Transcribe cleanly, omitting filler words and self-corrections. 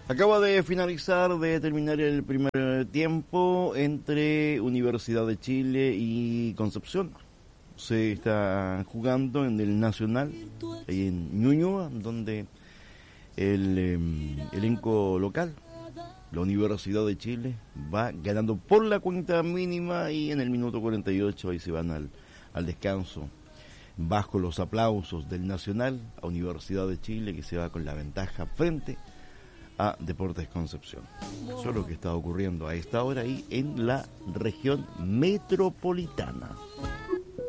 Acaba de finalizar, de terminar el primer tiempo entre Universidad de Chile y Concepción. Se está jugando en el Nacional, ahí en Ñuñoa, donde el elenco local, la Universidad de Chile, va ganando por la cuenta mínima y en el minuto 48 ahí se van al descanso. Bajo los aplausos del Nacional, a Universidad de Chile, que se va con la ventaja frente a Deportes Concepción. Eso es lo que está ocurriendo a esta hora ahí en la región metropolitana.